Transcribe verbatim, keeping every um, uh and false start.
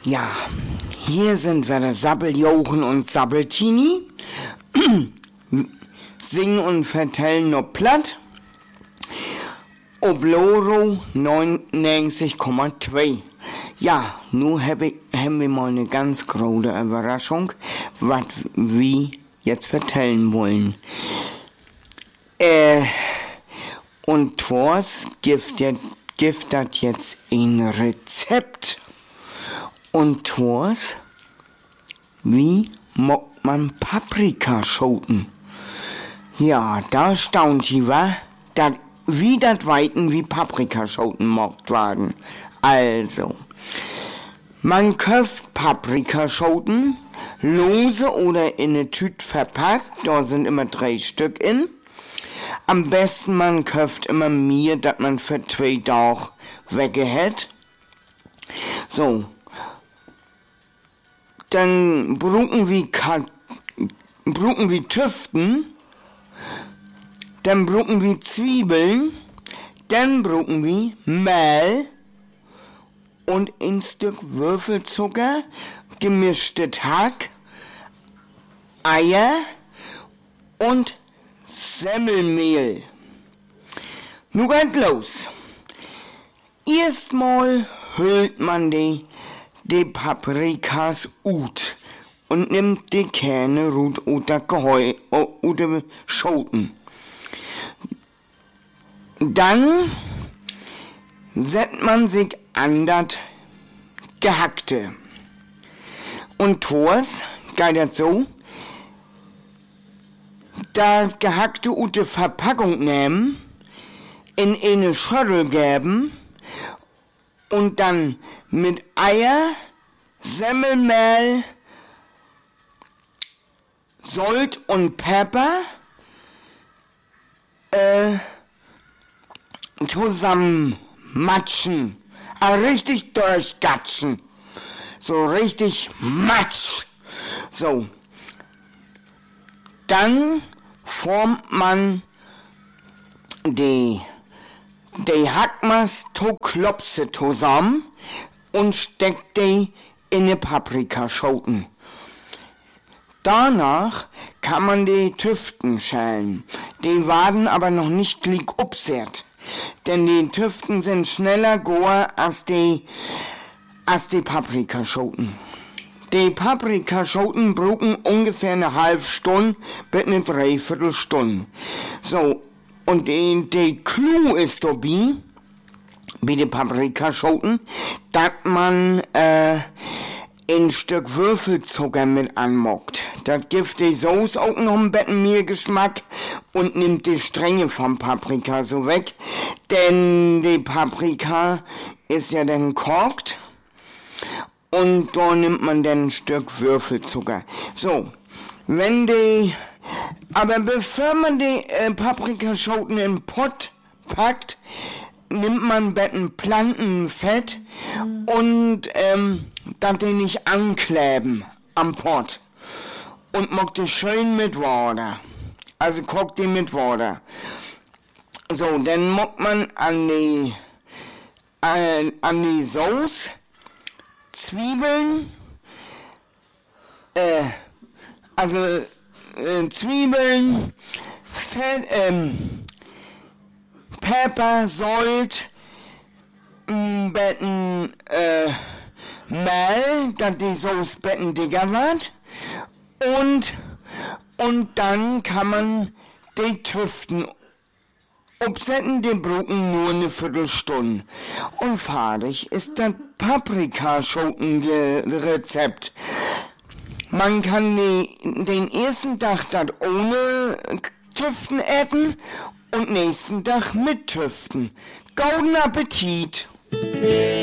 Ja, hier sind wir, der Sabbeljochen und Sabbeltini. Singen und vertellen noch platt. Obloro neunundneunzig Komma zwei. Ja, nun habe ich, haben wir mal eine ganz große Überraschung, was wir jetzt vertellen wollen. Äh, und Thors gibt das jetzt ein Rezept. Und Thors, wie mockt man Paprikaschoten? Ja, da staunt sie, wa? Dat, wie dat weiten, wie Paprikaschoten mockt werden. Also, man kauft Paprikaschoten, lose oder in eine Tüte verpackt, da sind immer drei Stück in. Am besten man kauft immer mehr, dat man für zwei Tage weggehält. So, dann brauchen wir, brauchen wir Tüften, dann brauchen wir Zwiebeln, dann brauchen wir Mehl und ein Stück Würfelzucker, gemischtes Hack, Eier und Semmelmehl. Nun geht los. Erstmal hüllt man die, die Paprikas ut und nimmt die Kerne rut oder Geheu oder Schoten. Dann setzt man sich an das Gehackte. Und Thors geht das so, das Gehackte aus der Verpackung nehmen, in eine Schüssel geben und dann mit Eier, Semmelmehl, Salz und Pfeffer äh, zusammen matschen, also richtig durchgatschen, so richtig matsch. So, dann formt man die, die Hackmas to Klopse zusammen und steckt die in eine Paprikaschoten. Danach kann man die Tüften schälen. Die werden aber noch nicht gleich upsert, denn die Tüften sind schneller goer als die, als die Paprikaschoten. Die Paprikaschoten brauchen ungefähr eine halbe Stunde bis eine Dreiviertelstunde. So, und die, die Clou ist dabei, bei den Paprikaschoten, dass man äh, ein Stück Würfelzucker mit anmockt. Das gibt die Sauce auch noch ein bisschen mehr Geschmack und nimmt die Strenge vom Paprika so weg. Denn die Paprika ist ja dann kocht und da nimmt man dann ein Stück Würfelzucker. So, wenn die, aber bevor man die äh, Paprikaschoten in den Pott packt, nimmt man betten Plantenfett mhm. und ähm, dass die nicht ankleben am Pott und mockt die schön mit Wasser. Also kocht die mit Wasser. So, dann mockt man an die äh, an die Sauce Zwiebeln, äh, also äh, Zwiebeln, Fett, ähm, Pfeffer, Salz, m, betten, äh, Mehl, dass die Sauce betten dicker wird. Und, und dann kann man die Tüften upsetzen, die brauchen nur eine Viertelstunde. Und fertig ist das Paprikaschoten-Rezept. Man kann die, den ersten Tag das ohne Tüften essen und nächsten Tag mit Tüften. Guten Appetit!